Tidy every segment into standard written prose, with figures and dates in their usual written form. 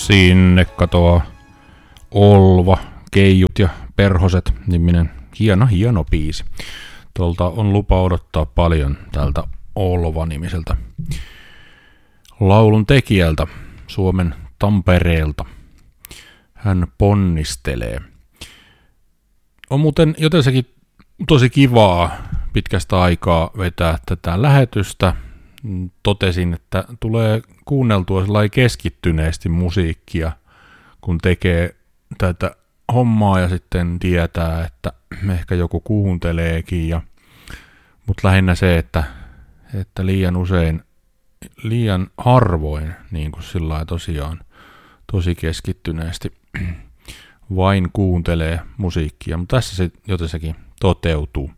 Sinne katoaa Olva, Keijut ja Perhoset niminen hieno biisi. Tuolta on lupa odottaa paljon tältä Olva-nimiseltä laulun tekijältä Suomen Tampereelta. Hän ponnistelee. On muuten jotensakin tosi kivaa pitkästä aikaa vetää tätä lähetystä. Totesin, että tulee kuunneltua sellainen keskittyneesti musiikkia, kun tekee tätä hommaa ja sitten tietää, että ehkä joku kuunteleekin. Mutta lähinnä se, että liian usein, liian harvoin niin kuin sillä tosiaan tosi keskittyneesti vain kuuntelee musiikkia, mutta tässä se jotensakin toteutuu.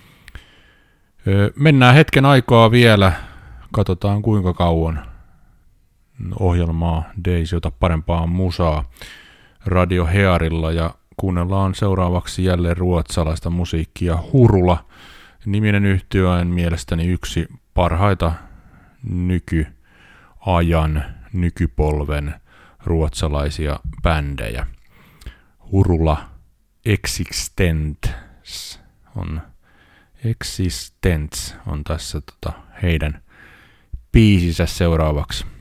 Mennään hetken aikaa vielä, katsotaan kuinka kauan ohjelmaa Daisylta parempaa musaa Radio Hearilla ja kuunnellaan seuraavaksi jälleen ruotsalaista musiikkia. Hurula niminen yhtye on mielestäni yksi parhaita nykyajan, nykypolven ruotsalaisia bändejä. Hurula Existence on tässä heidän biisinsä seuraavaksi.